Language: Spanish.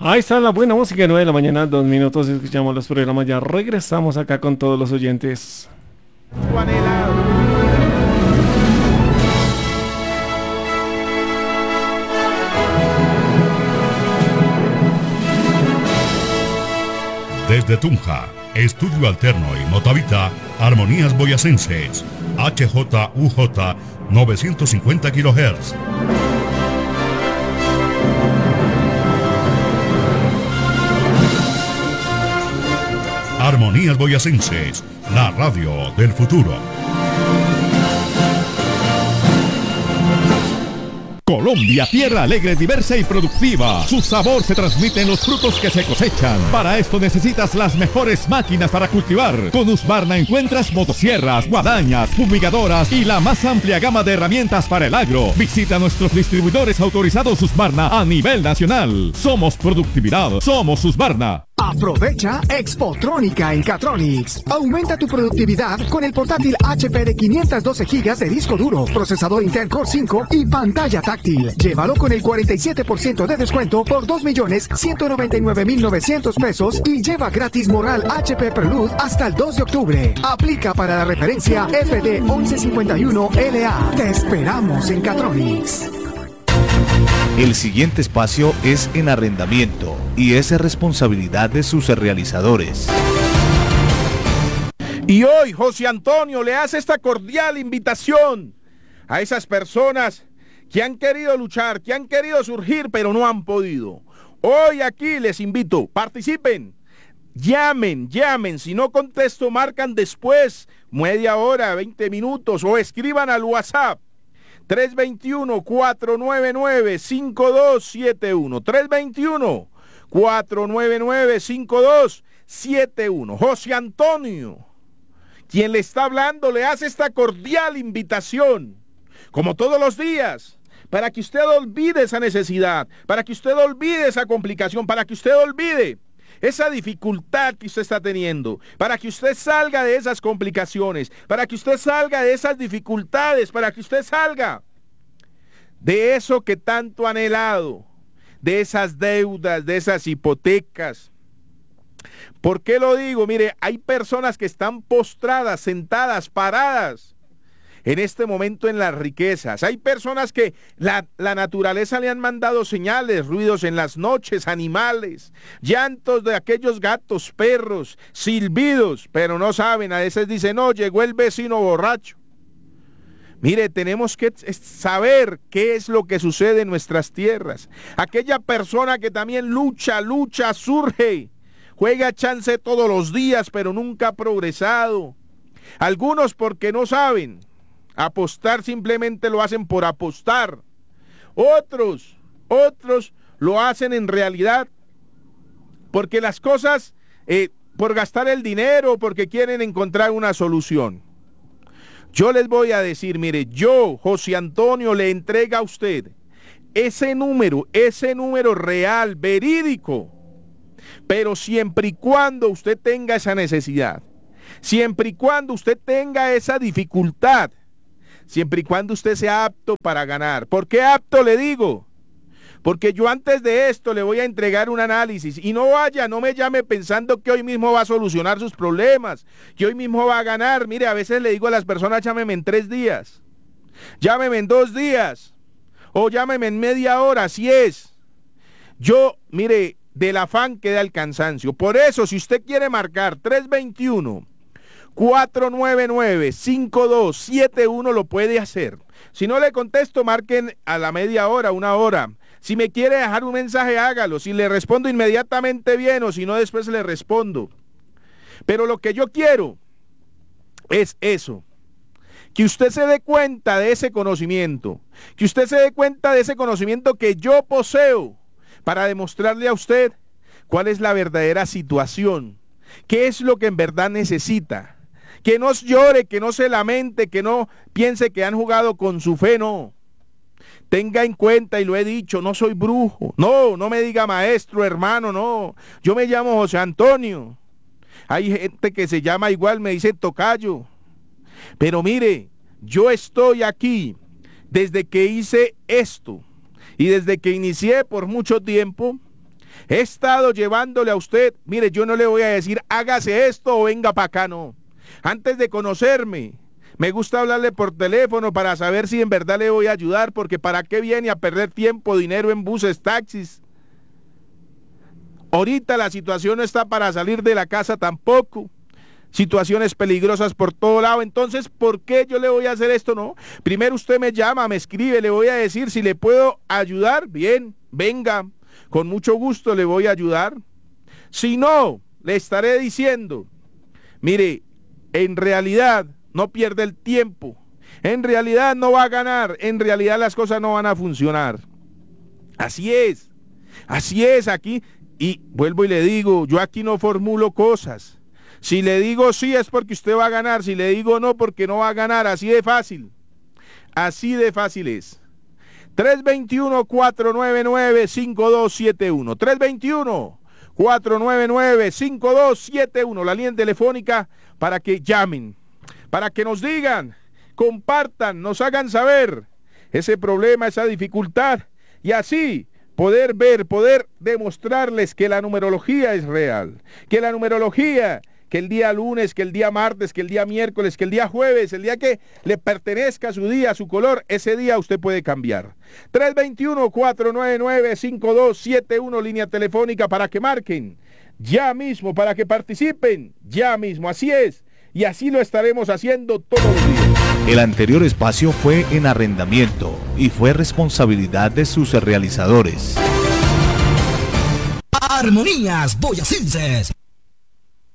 Ahí está la buena música, 9 de la mañana, 2 minutos, escuchamos los programas, ya regresamos acá con todos los oyentes. Desde Tunja, Estudio Alterno y Motavita, Armonías Boyacenses, HJUJ 950 kHz. Armonías Boyacenses, la radio del futuro. Colombia, tierra alegre, diversa y productiva. Su sabor se transmite en los frutos que se cosechan. Para esto necesitas las mejores máquinas para cultivar. Con Husqvarna encuentras motosierras, guadañas, fumigadoras y la más amplia gama de herramientas para el agro. Visita nuestros distribuidores autorizados Husqvarna a nivel nacional. Somos productividad, somos Husqvarna. Aprovecha Expotrónica en Catronics. Aumenta tu productividad con el portátil HP de 512 GB de disco duro, procesador Intel Core 5 y pantalla táctil. Llévalo con el 47% de descuento por 2.199.900 pesos y lleva gratis Moral HP Prelude hasta el 2 de octubre. Aplica para la referencia FD 1151LA. Te esperamos en Catronics. El siguiente espacio es en arrendamiento y es responsabilidad de sus realizadores. Y hoy José Antonio le hace esta cordial invitación a esas personas que han querido luchar, que han querido surgir, pero no han podido. Hoy aquí les invito, participen, llamen, si no contesto, marcan después, media hora, 20 minutos, o escriban al WhatsApp. 321-499-5271. 321-499-5271. José Antonio, quien le está hablando, le hace esta cordial invitación, como todos los días, para que usted olvide esa necesidad, para que usted olvide esa complicación, para que usted olvide esa dificultad que usted está teniendo, para que usted salga de esas complicaciones, para que usted salga de esas dificultades, para que usted salga de eso que tanto ha anhelado, de esas deudas, de esas hipotecas. ¿Por qué lo digo? Mire, hay personas que están postradas, sentadas, paradas en este momento en las riquezas. Hay personas que la naturaleza le han mandado señales, ruidos en las noches, animales, llantos de aquellos gatos, perros, silbidos, pero no saben, a veces dicen, no, llegó el vecino borracho. Mire, tenemos que saber qué es lo que sucede en nuestras tierras. Aquella persona que también lucha, surge, juega chance todos los días, pero nunca ha progresado. Algunos porque no saben. Apostar simplemente lo hacen por apostar. Otros lo hacen en realidad porque las cosas, por gastar el dinero, porque quieren encontrar una solución. Yo les voy a decir, mire, yo, José Antonio, le entrega a usted ese número real, verídico, pero siempre y cuando usted tenga esa necesidad, siempre y cuando usted tenga esa dificultad, siempre y cuando usted sea apto para ganar. ¿Por qué apto le digo? Porque yo antes de esto le voy a entregar un análisis y no me llame pensando que hoy mismo va a solucionar sus problemas, que hoy mismo va a ganar. Mire, a veces le digo a las personas, llámeme en 3 días, llámeme en 2 días, o llámeme en media hora, así es. Yo, mire, del afán queda el cansancio. Por eso, si usted quiere marcar 321-499-5271, lo puede hacer. Si no le contesto, marquen a la media hora, 1 hora. Si me quiere dejar un mensaje, hágalo. Si le respondo inmediatamente, bien, o si no, después le respondo. Pero lo que yo quiero es eso, que usted se dé cuenta de ese conocimiento, que usted se dé cuenta de ese conocimiento que yo poseo para demostrarle a usted cuál es la verdadera situación, qué es lo que en verdad necesita. Que no llore, que no se lamente, que no piense que han jugado con su fe, no. Tenga en cuenta, y lo he dicho, no soy brujo, no me diga maestro, hermano, no. Yo me llamo José Antonio. Hay gente que se llama igual, me dice tocayo. Pero mire, yo estoy aquí desde que hice esto y desde que inicié por mucho tiempo. He estado llevándole a usted, mire, yo no le voy a decir hágase esto o venga para acá, no. Antes de conocerme, me gusta hablarle por teléfono para saber si en verdad le voy a ayudar, porque para qué viene a perder tiempo, dinero en buses, taxis. Ahorita la situación no está para salir de la casa tampoco. Situaciones peligrosas por todo lado. Entonces, ¿por qué yo le voy a hacer esto? No. Primero usted me llama, me escribe, le voy a decir si le puedo ayudar. Bien, venga, con mucho gusto le voy a ayudar. Si no, le estaré diciendo, mire, en realidad no pierde el tiempo. En realidad no va a ganar. En realidad las cosas no van a funcionar. Así es aquí. Y vuelvo y le digo, yo aquí no formulo cosas. Si le digo sí es porque usted va a ganar, si le digo no porque no va a ganar, así de fácil. Así de fácil es. 321-499-5271. 321-499-5271. La línea telefónica para que llamen, para que nos digan, compartan, nos hagan saber ese problema, esa dificultad, y así poder ver, poder demostrarles que la numerología es real, que la numerología, que el día lunes, que el día martes, que el día miércoles, que el día jueves, el día que le pertenezca a su día, a su color, ese día usted puede cambiar. 321-499-5271, línea telefónica para que marquen ya mismo, para que participen ya mismo. Así es, y así lo estaremos haciendo todos los días. El anterior espacio fue en arrendamiento y fue responsabilidad de sus realizadores. Armonías Boyacenses.